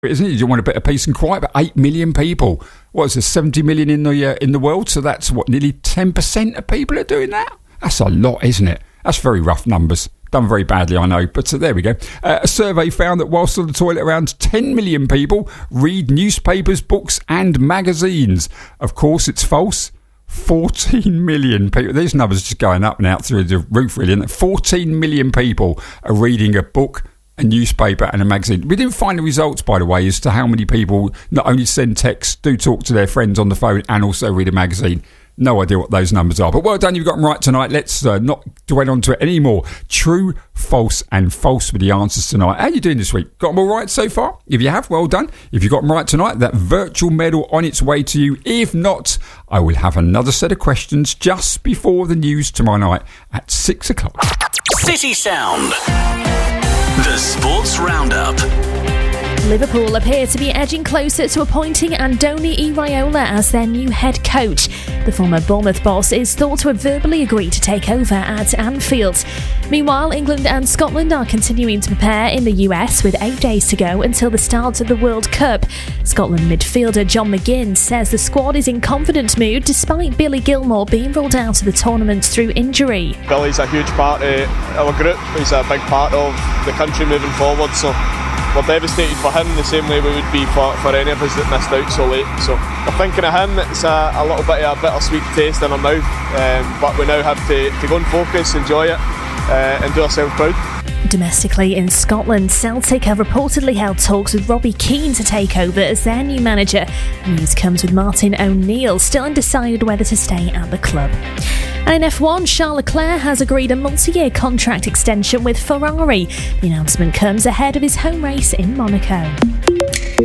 Isn't it? You want a bit of peace and quiet, but 8 million people. What is there, 70 million in the world? So that's what, nearly 10% of people are doing that? That's a lot, isn't it? That's very rough numbers. Done very badly, I know, but there we go. A survey found that whilst on the toilet, around 10 million people read newspapers, books and magazines. Of course, it's false. 14 million people. These numbers are just going up and out through the roof, really. And 14 million people are reading a book, a newspaper and a magazine. We didn't find the results, by the way, as to how many people not only send texts, do talk to their friends on the phone and also read a magazine. No idea what those numbers are. But well done, you've got them right tonight. Let's not dwell on to it anymore. True, false and false were the answers tonight. How are you doing this week? Got them all right so far? If you have, well done. If you got them right tonight, that virtual medal on its way to you. If not, I will have another set of questions just before the news tomorrow night at 6 o'clock. City Sound. The Sports Roundup. Liverpool appear to be edging closer to appointing Andoni Iraola as their new head coach. The former Bournemouth boss is thought to have verbally agreed to take over at Anfield. Meanwhile, England and Scotland are continuing to prepare in the US with 8 days to go until the start of the World Cup. Scotland midfielder John McGinn says the squad is in confident mood despite Billy Gilmour being ruled out of the tournament through injury. Billy's a huge part of our group. He's a big part of the country moving forward, so we're devastated for him the same way we would be for any of us that missed out so late. So we're thinking of him. It's a little bit of a bittersweet taste in our mouth, but we now have to go and focus, enjoy it and do ourselves proud. Domestically in Scotland, Celtic have reportedly held talks with Robbie Keane to take over as their new manager. News comes with Martin O'Neill still undecided whether to stay at the club. And in F1, Charles Leclerc has agreed a multi-year contract extension with Ferrari. The announcement comes ahead of his home race in Monaco.